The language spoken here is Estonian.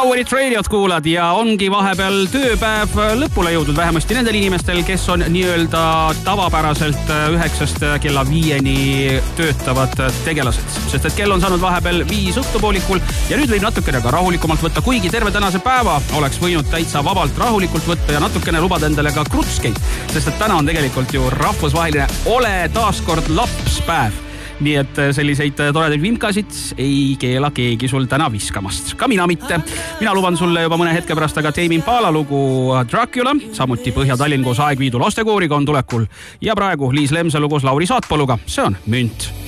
Powerit Radiot kuulad ja ongi vahepeal tööpäev lõpule jõudnud vähemasti nendel inimestel, kes on nii-öelda tavapäraselt 9 kella 5 töötavad tegelased. Sest et kell on saanud vahepeal 5 õhtupoolikul ja nüüd võib natukene ka rahulikumalt võtta, kuigi terve tänase päeva oleks võinud täitsa vabalt rahulikult võtta ja natukene lubada endale ka krutskeid. Sest et täna on tegelikult ju rahvusvaheline ole taaskord lapspäev. Nii et selliseid toredaid vimkasid ei keela keegi sul täna viskamast. Ka mina mitte. Mina luban sulle juba mõne hetke pärast aga Tame Impala lugu Dracula, samuti Põhja-Tallinn koos Aegviidu lastekooriga on tulekul ja praegu Liis Lemsalu koos Lauri Saatpaluga. See on Münt.